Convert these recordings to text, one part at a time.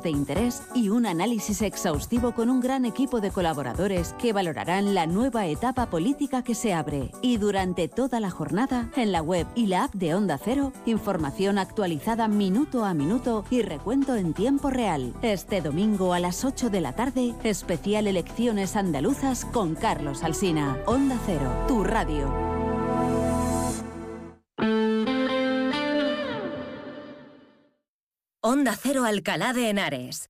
de interés y un análisis exhaustivo con un gran equipo de colaboradores que valorarán la nueva etapa política que se abre. Y durante toda la jornada, en la web y la app de Onda Cero, información actualizada minuto a minuto y recuento en tiempo real. Este domingo a las 8 de la tarde, especial Elecciones Andaluzas con Carlos Alsina. Onda Cero, tu radio. Onda Cero Alcalá de Henares,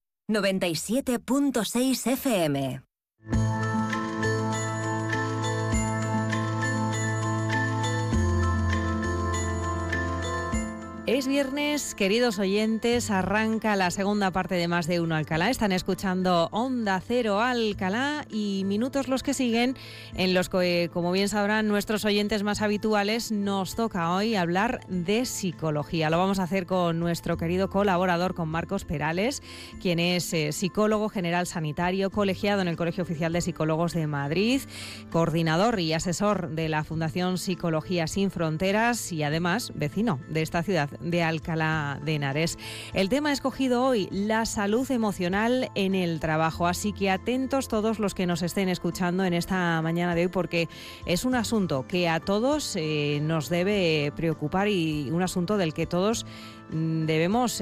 97.6 FM. Es viernes, queridos oyentes, arranca la segunda parte de Más de Uno Alcalá. Están escuchando Onda Cero Alcalá y minutos los que siguen en los que, como bien sabrán nuestros oyentes más habituales, nos toca hoy hablar de psicología. Lo vamos a hacer con nuestro querido colaborador, con Marcos Perales, quien es psicólogo general sanitario, colegiado en el Colegio Oficial de Psicólogos de Madrid, coordinador y asesor de la Fundación Psicología Sin Fronteras y además vecino de esta ciudad de Alcalá de Henares. El tema escogido hoy, la salud emocional en el trabajo, así que atentos todos los que nos estén escuchando en esta mañana de hoy, porque es un asunto que a todos nos debe preocupar y un asunto del que todos debemos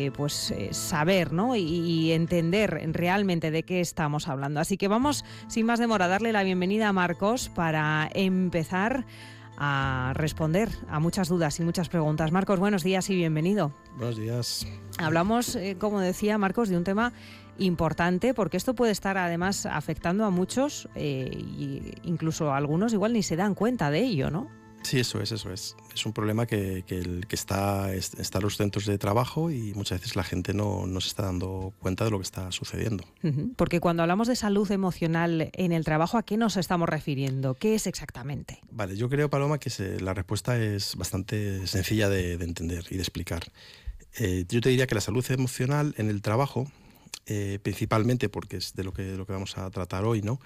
saber, ¿no? y entender realmente de qué estamos hablando. Así que vamos, sin más demora, a darle la bienvenida a Marcos para empezar a responder a muchas dudas y muchas preguntas. Marcos, buenos días y bienvenido. Buenos días. Hablamos, como decía Marcos, de un tema importante, porque esto puede estar además afectando a muchos e incluso a algunos igual ni se dan cuenta de ello, ¿no? Sí, eso es. Es un problema que está en los centros de trabajo y muchas veces la gente no se está dando cuenta de lo que está sucediendo. Porque cuando hablamos de salud emocional en el trabajo, ¿a qué nos estamos refiriendo? ¿Qué es exactamente? Vale, yo creo, Paloma, que la respuesta es bastante sencilla de entender y de explicar. Yo te diría que la salud emocional en el trabajo, principalmente porque es de lo que vamos a tratar hoy, ¿no?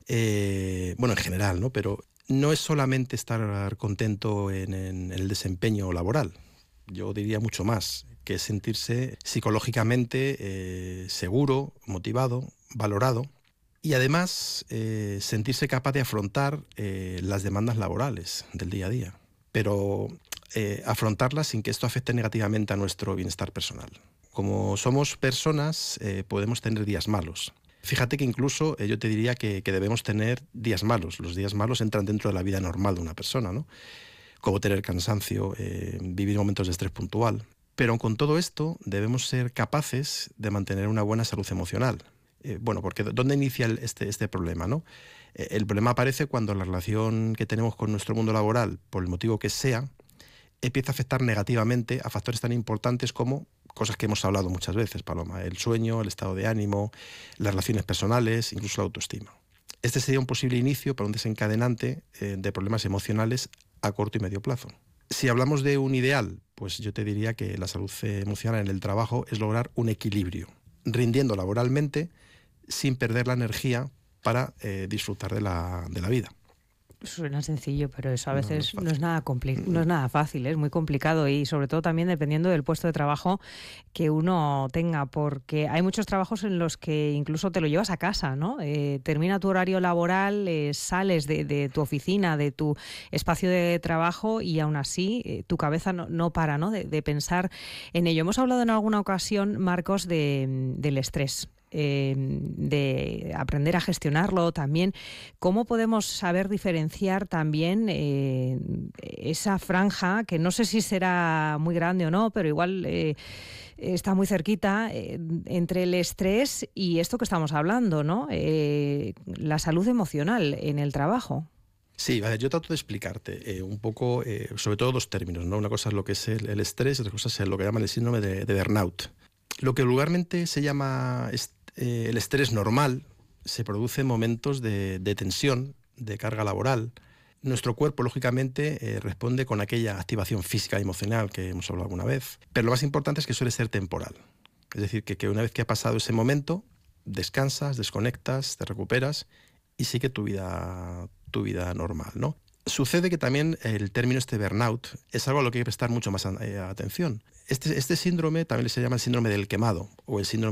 En general, ¿no? Pero no es solamente estar contento en el desempeño laboral. Yo diría mucho más, que es sentirse psicológicamente seguro, motivado, valorado y además sentirse capaz de afrontar las demandas laborales del día a día, pero afrontarlas sin que esto afecte negativamente a nuestro bienestar personal. Como somos personas, podemos tener días malos. Fíjate que incluso yo te diría que debemos tener días malos. Los días malos entran dentro de la vida normal de una persona, ¿no? Como tener cansancio, vivir momentos de estrés puntual. Pero con todo esto debemos ser capaces de mantener una buena salud emocional. Porque ¿dónde inicia este problema, no? El problema aparece cuando la relación que tenemos con nuestro mundo laboral, por el motivo que sea, empieza a afectar negativamente a factores tan importantes como cosas que hemos hablado muchas veces, Paloma: el sueño, el estado de ánimo, las relaciones personales, incluso la autoestima. Este sería un posible inicio para un desencadenante de problemas emocionales a corto y medio plazo. Si hablamos de un ideal, pues yo te diría que la salud emocional en el trabajo es lograr un equilibrio, rindiendo laboralmente sin perder la energía para disfrutar de la vida. Suena sencillo, pero eso a veces no es nada fácil, es muy complicado y sobre todo también dependiendo del puesto de trabajo que uno tenga, porque hay muchos trabajos en los que incluso te lo llevas a casa, ¿no? Termina tu horario laboral, sales de tu oficina, de tu espacio de trabajo y aún así tu cabeza no para, ¿no? de pensar en ello. Hemos hablado en alguna ocasión, Marcos, del estrés. De aprender a gestionarlo también. ¿Cómo podemos saber diferenciar también esa franja, que no sé si será muy grande o no, pero igual está muy cerquita, entre el estrés y esto que estamos hablando, ¿no? La salud emocional en el trabajo? Sí, vale, yo trato de explicarte un poco, sobre todo dos términos, ¿no? Una cosa es lo que es el estrés y otra cosa es lo que llaman el síndrome de burnout. Lo que vulgarmente se llama el estrés normal se produce en momentos de tensión, de carga laboral. Nuestro cuerpo, lógicamente, responde con aquella activación física y emocional que hemos hablado alguna vez. Pero lo más importante es que suele ser temporal. Es decir, que una vez que ha pasado ese momento, descansas, desconectas, te recuperas y sigue tu vida normal, ¿no? Sucede que también el término burnout es algo a lo que hay que prestar mucho más atención. Este síndrome también se llama el síndrome del quemado o el síndrome